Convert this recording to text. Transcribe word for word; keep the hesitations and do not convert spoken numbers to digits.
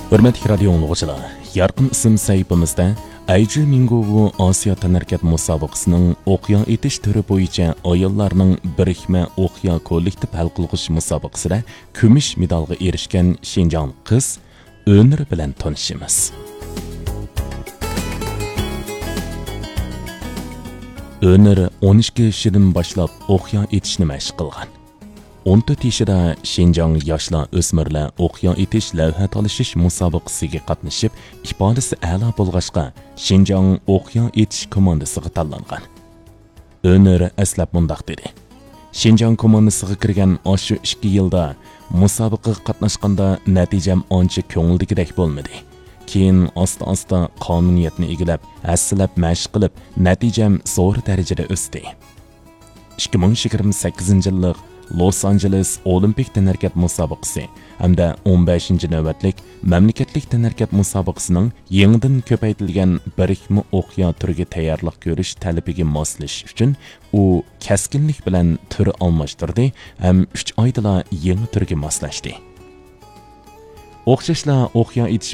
Hürmetli radio dinləyicilər, yarqın isim sayfamızda Aycil Mingovu Asiya Tanarkat musobaqasining o'qiyan etish turi bo'yicha ayollarning birikma o'qiya kollektiv hal qilg'ish musobaqasida kumush medalga erishgan Xinjiang qiz Önür bilan tanishamiz. Önür o'n ikki yoshidan boshlab o'qiya etishni mashq qilgan. o'n to'rt yoshida Xinjiang yoshlar o'smirlar o'qiyan etish lavha talashish musobaqasiga qatnashib, ifodasi a'lo bo'lg'achqa Xinjiang o'qiyan etish komandasiga tanlangan. Önür aslab mundaq dedi. Xinjiang komandasiga kirgan oshu ikki yilda musobaqaga qatnashganda natijam ancha ko'ngildagidek bo'lmadi. Keyin asta-asta qonuniyatni egilab, asslab mashq qilib, natijam zo'r darajada o'sdi. ikki ming yigirma sakkizinchi yillik Los Angeles Olimpik tanarkat musobaqasi hamda o'n beshinchi navbatlik mamlakatlik tanarkat musobaqasining yangidan ko'paytirilgan birikma o'qiya turiga tayyorlik ko'rish talabiga moslashish uchun u kaskinlik bilan tur almashtirdi ham uch oydala yangi turga moslashdi. O'xshashla o'qiya etish